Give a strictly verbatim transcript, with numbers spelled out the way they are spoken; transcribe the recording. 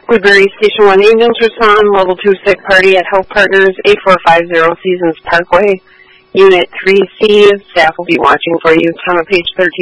Woodbury Station one ambulance respond, level two sick party at Health Partners, eight four five zero Seasons Parkway, Unit three C. Staff will be watching for you. Time of page thirteen.